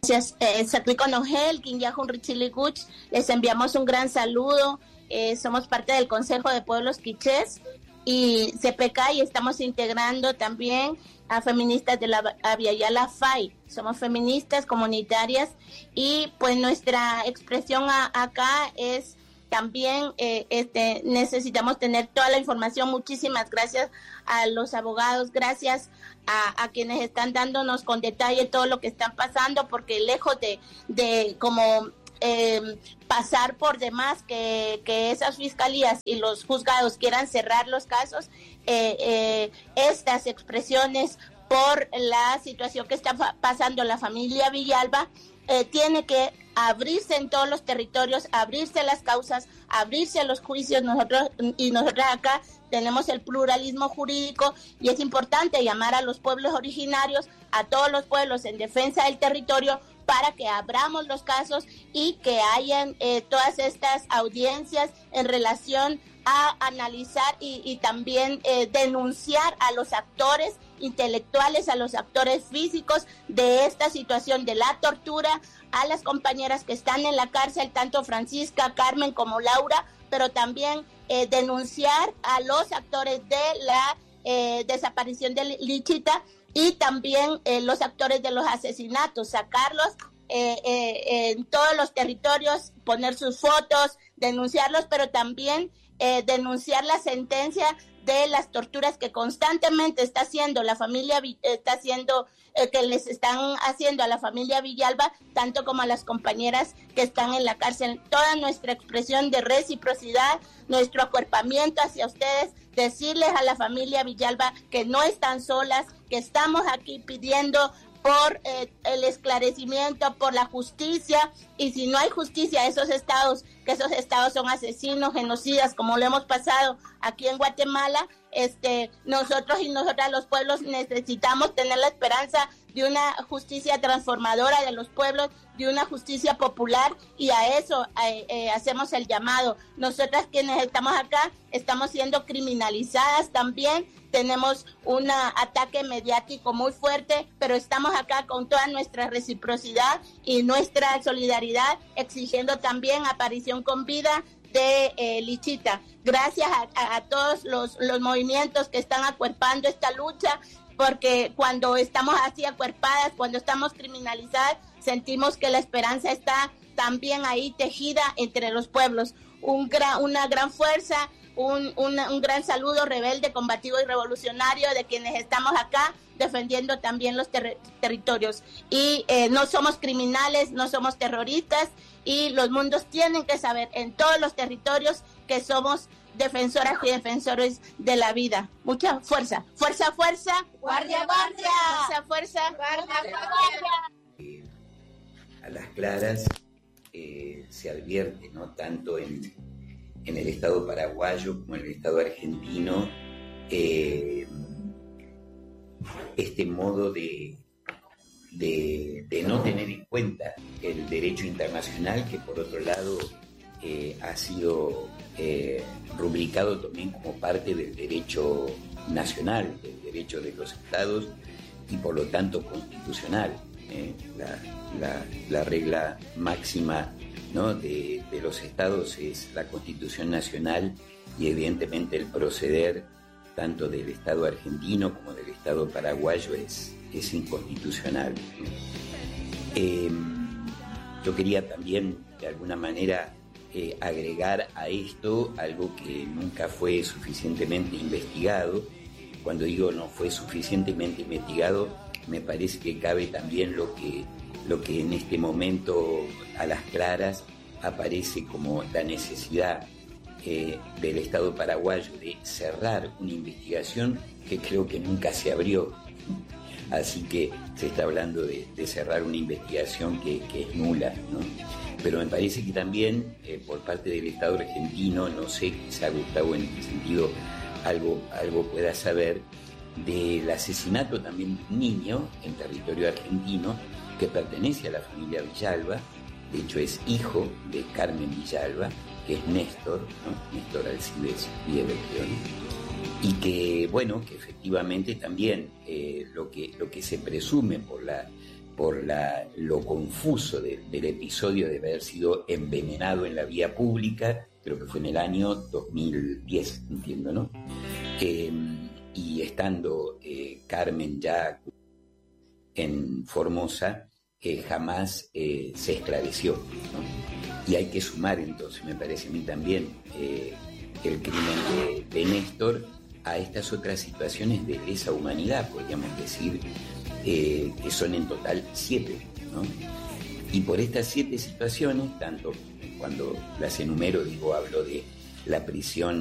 Gracias, Satwiko Nogel, Kinyahun Richilikuch, les enviamos un gran saludo. Somos parte del Consejo de Pueblos Quichés y CPK, y estamos integrando también a feministas de la Abya-Yala FAI. Somos feministas comunitarias y pues nuestra expresión acá es también necesitamos tener toda la información. Muchísimas gracias a los abogados, gracias a quienes están dándonos con detalle todo lo que están pasando, porque lejos de como pasar por demás que esas fiscalías y los juzgados quieran cerrar los casos, estas expresiones por la situación que está pasando la familia Villalba, tiene que abrirse en todos los territorios, abrirse las causas, abrirse los juicios. Nosotras acá tenemos el pluralismo jurídico y es importante llamar a los pueblos originarios, a todos los pueblos en defensa del territorio, para que abramos los casos y que hayan todas estas audiencias en relación a analizar y también denunciar a los actores intelectuales, a los actores físicos de esta situación de la tortura, a las compañeras que están en la cárcel, tanto Francisca, Carmen como Laura, pero también denunciar a los actores de la desaparición de Lichita y también los actores de los asesinatos, sacarlos en todos los territorios, poner sus fotos, denunciarlos, pero también denunciar la sentencia de las torturas que constantemente está haciendo la familia, que les están haciendo a la familia Villalba, tanto como a las compañeras que están en la cárcel. Toda nuestra expresión de reciprocidad, nuestro acuerpamiento hacia ustedes, decirles a la familia Villalba que no están solas, que estamos aquí pidiendo por el esclarecimiento, por la justicia, y si no hay justicia, esos estados son asesinos, genocidas, como lo hemos pasado aquí en Guatemala, nosotros y nosotras los pueblos necesitamos tener la esperanza de una justicia transformadora de los pueblos, de una justicia popular, y a eso hacemos el llamado. Nosotras quienes estamos acá estamos siendo criminalizadas también, tenemos un ataque mediático muy fuerte, pero estamos acá con toda nuestra reciprocidad y nuestra solidaridad, exigiendo también aparición con vida de Lichita. Gracias a todos los movimientos que están acuerpando esta lucha, porque cuando estamos así acuerpadas, cuando estamos criminalizadas, sentimos que la esperanza está también ahí tejida entre los pueblos. Una gran fuerza, un gran saludo rebelde, combativo y revolucionario de quienes estamos acá defendiendo también los territorios. Y no somos criminales, no somos terroristas, y los mundos tienen que saber en todos los territorios que somos defensoras y defensores de la vida. Mucha fuerza, fuerza, fuerza, guardia, guardia, fuerza, fuerza, guardia, guardia. A las claras se advierte, ¿no?, tanto en el Estado paraguayo como en el Estado argentino, este modo de no tener en cuenta el derecho internacional, que por otro lado ha sido rubricado también como parte del derecho nacional, del derecho de los estados y por lo tanto constitucional. La regla máxima, ¿no?, de los estados es la Constitución Nacional, y evidentemente el proceder tanto del Estado argentino como del Estado paraguayo es inconstitucional. Yo quería también de alguna manera agregar a esto algo que nunca fue suficientemente investigado. Cuando digo no fue suficientemente investigado, me parece que cabe también lo que en este momento a las claras aparece como la necesidad del Estado paraguayo de cerrar una investigación que creo que nunca se abrió. Así que se está hablando de cerrar una investigación que es nula, ¿no? Pero me parece que también por parte del Estado argentino, no sé, quizá Gustavo en este sentido algo pueda saber, del asesinato también de un niño en territorio argentino que pertenece a la familia Villalba. De hecho es hijo de Carmen Villalba, que es Néstor, ¿no?, Néstor Alcides Villaverquión, y que, bueno, que efectivamente también lo que se presume por por lo confuso del episodio de haber sido envenenado en la vía pública, creo que fue en el año 2010, entiendo, ¿no? Y estando Carmen ya en Formosa, jamás se esclareció, ¿no? Y hay que sumar entonces, me parece a mí también, el crimen de Néstor a estas otras situaciones de lesa humanidad, podríamos decir, que son en total 7, ¿no? Y por estas 7 situaciones, tanto cuando las enumero, hablo de la prisión